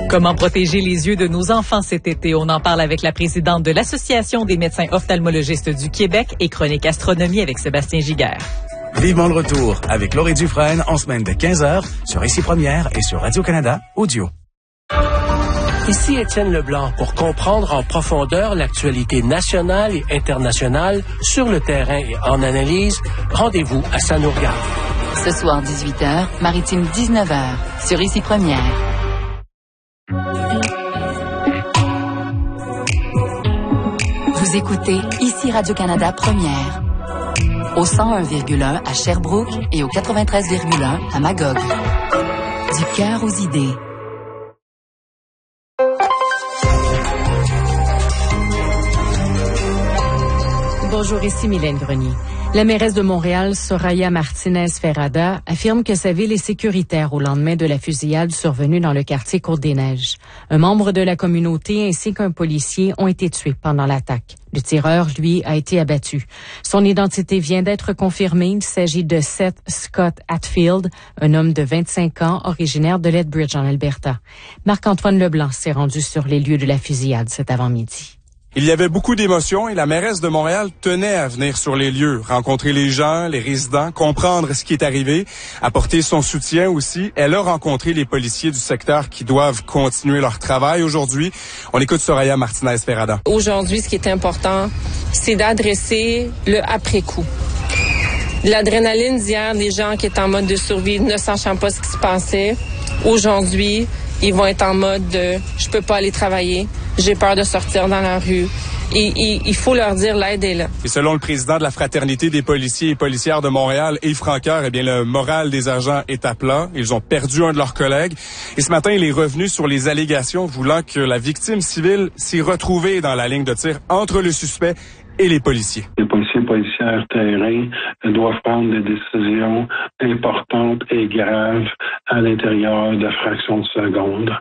Comment protéger les yeux de nos enfants cet été? On en parle avec la présidente de l'Association des médecins ophtalmologistes du Québec et Chronique Astronomie avec Sébastien Giguère. Vivement le retour avec Laurie Dufresne en semaine de 15h sur Ici Première et sur Radio-Canada Audio. Ici Étienne Leblanc pour comprendre en profondeur l'actualité nationale et internationale sur le terrain et en analyse. Rendez-vous à Ça nous regarde. Ce soir 18h, Maritime 19h sur Ici Première. Vous écoutez Ici Radio-Canada Première. Au 101,1 à Sherbrooke et au 93,1 à Magog. Du cœur aux idées. Bonjour, ici Mylène Grenier. La mairesse de Montréal, Soraya Martinez-Ferrada, affirme que sa ville est sécuritaire au lendemain de la fusillade survenue dans le quartier Côte-des-Neiges. Un membre de la communauté ainsi qu'un policier ont été tués pendant l'attaque. Le tireur, lui, a été abattu. Son identité vient d'être confirmée. Il s'agit de Seth Scott Hatfield, un homme de 25 ans, originaire de Lethbridge en Alberta. Marc-Antoine Leblanc s'est rendu sur les lieux de la fusillade cet avant-midi. Il y avait beaucoup d'émotions et la mairesse de Montréal tenait à venir sur les lieux, rencontrer les gens, les résidents, comprendre ce qui est arrivé, apporter son soutien aussi. Elle a rencontré les policiers du secteur qui doivent continuer leur travail aujourd'hui. On écoute Soraya Martinez-Ferrada. Aujourd'hui, ce qui est important, c'est d'adresser le après-coup. L'adrénaline d'hier, des gens qui étaient en mode de survie, ne sachant pas ce qui se passait. Aujourd'hui, ils vont être en mode de « je peux pas aller travailler, j'ai peur de sortir dans la rue ». Et il faut leur dire l'aide est là. Et selon le président de la Fraternité des policiers et policières de Montréal, Yves Francoeur, eh bien le moral des agents est à plat. Ils ont perdu un de leurs collègues. Et ce matin, il est revenu sur les allégations voulant que la victime civile s'est retrouvée dans la ligne de tir entre le suspect et les policiers. Les policiers et policières terrain doivent prendre des décisions importantes et graves à l'intérieur de fractions de secondes.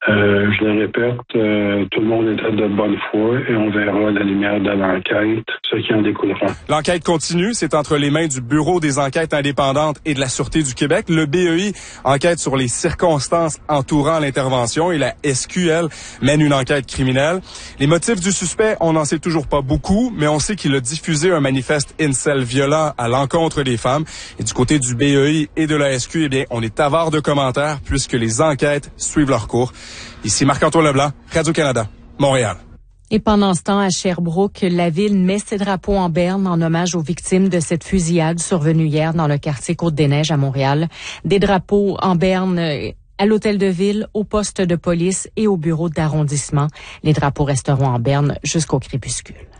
Je le répète, tout le monde était de bonne foi et on verra à la lumière de l'enquête ce qui en découlera. L'enquête continue, c'est entre les mains du Bureau des enquêtes indépendantes et de la Sûreté du Québec. Le BEI enquête sur les circonstances entourant l'intervention et la SQL mène une enquête criminelle. Les motifs du suspect, on n'en sait toujours pas beaucoup, mais on sait qu'il a diffusé un manifeste incel violent à l'encontre des femmes. Et du côté du BEI et de la SQ, eh bien, on est avare de commentaires puisque les enquêtes suivent leur cours. Ici Marc-Antoine Leblanc, Radio-Canada, Montréal. Et pendant ce temps, à Sherbrooke, la ville met ses drapeaux en berne en hommage aux victimes de cette fusillade survenue hier dans le quartier Côte-des-Neiges à Montréal. Des drapeaux en berne à l'hôtel de ville, au poste de police et au bureau d'arrondissement. Les drapeaux resteront en berne jusqu'au crépuscule.